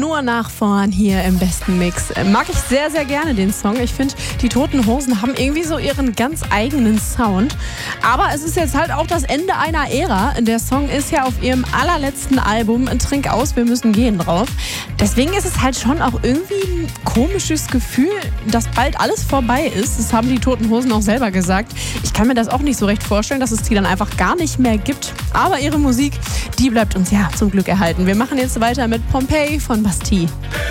Nur nach vorn hier im besten Mix. Mag ich sehr, sehr gerne den Song. Ich finde, die Toten Hosen haben irgendwie so ihren ganz eigenen Sound. Aber es ist jetzt halt auch das Ende einer Ära. Der Song ist ja auf ihrem allerletzten Album Trink aus, wir müssen gehen drauf. Deswegen ist es halt schon auch irgendwie ein komisches Gefühl, dass bald alles vorbei ist. Das haben die Toten Hosen auch selber gesagt. Ich kann mir das auch nicht so recht vorstellen, dass es die dann einfach gar nicht mehr gibt. Aber ihre Musik, die bleibt uns ja zum Glück erhalten. Wir machen jetzt weiter mit Pompeii von Bastille.